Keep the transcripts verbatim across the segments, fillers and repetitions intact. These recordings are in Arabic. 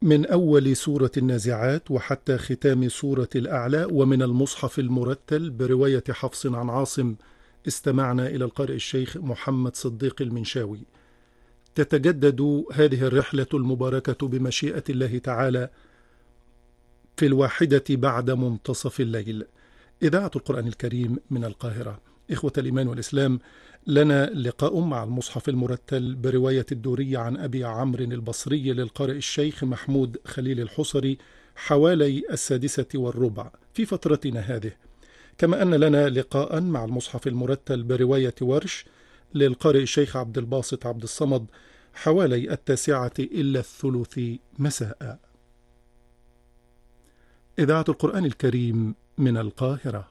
من أول سورة النازعات وحتى ختام سورة الأعلى، ومن المصحف المرتل برواية حفص عن عاصم. استمعنا إلى القارئ الشيخ محمد صديق المنشاوي. تتجدد هذه الرحلة المباركة بمشيئة الله تعالى في الواحدة بعد منتصف الليل. إذاعة القرآن الكريم من القاهرة. إخوة الإيمان والإسلام، لنا لقاء مع المصحف المرتل برواية الدوري عن أبي عمرو البصري للقارئ الشيخ محمود خليل الحصري حوالي السادسة والربع في فترتنا هذه، كما أن لنا لقاء مع المصحف المرتل برواية ورش للقارئ الشيخ عبد الباسط عبد الصمد حوالي التاسعة إلا الثلث مساء. إذاعة القرآن الكريم من القاهرة.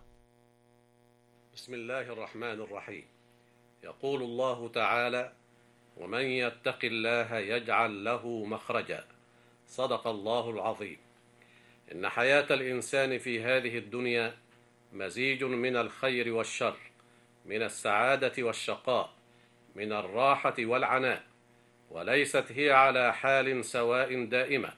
بسم الله الرحمن الرحيم. يقول الله تعالى: ومن يتق الله يجعل له مخرجا. صدق الله العظيم. إن حياة الإنسان في هذه الدنيا مزيج من الخير والشر، من السعادة والشقاء، من الراحة والعناء، وليست هي على حال سواء دائمة.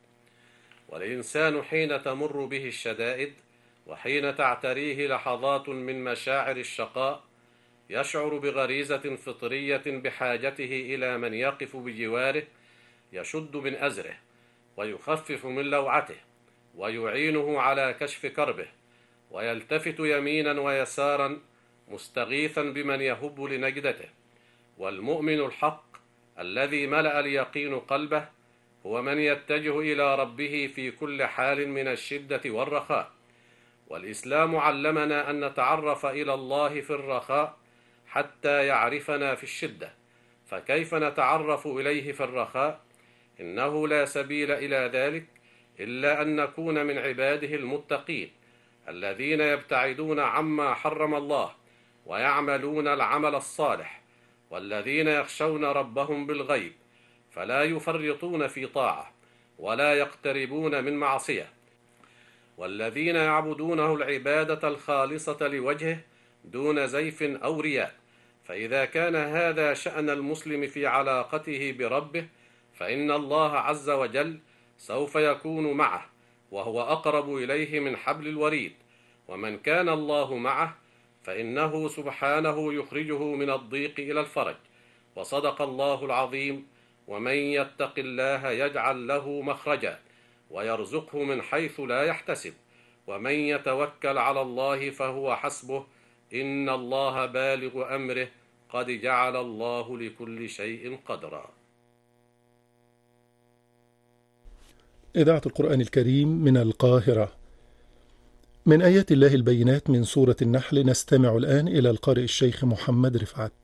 والإنسان حين تمر به الشدائد وحين تعتريه لحظات من مشاعر الشقاء يشعر بغريزة فطرية بحاجته إلى من يقف بجواره يشد من أزره ويخفف من لوعته ويعينه على كشف كربه، ويلتفت يمينا ويسارا مستغيثا بمن يهب لنجدته. والمؤمن الحق الذي ملأ اليقين قلبه هو من يتجه إلى ربه في كل حال من الشدة والرخاء. والإسلام علمنا أن نتعرف إلى الله في الرخاء حتى يعرفنا في الشدة، فكيف نتعرف إليه في الرخاء؟ إنه لا سبيل إلى ذلك إلا أن نكون من عباده المتقين الذين يبتعدون عما حرم الله ويعملون العمل الصالح، والذين يخشون ربهم بالغيب فلا يفرطون في طاعة ولا يقتربون من معصية، والذين يعبدونه العبادة الخالصة لوجهه دون زيف أو رياء. فإذا كان هذا شأن المسلم في علاقته بربه فإن الله عز وجل سوف يكون معه، وهو أقرب إليه من حبل الوريد. ومن كان الله معه فإنه سبحانه يخرجه من الضيق إلى الفرج. وصدق الله العظيم: ومن يتق الله يجعل له مخرجا ويرزقه من حيث لا يحتسب ومن يتوكل على الله فهو حسبه إن الله بالغ أمره قد جعل الله لكل شيء قدرا. إذاعة القرآن الكريم من القاهرة. من آيات الله البينات من سورة النحل نستمع الآن إلى القارئ الشيخ محمد رفعت.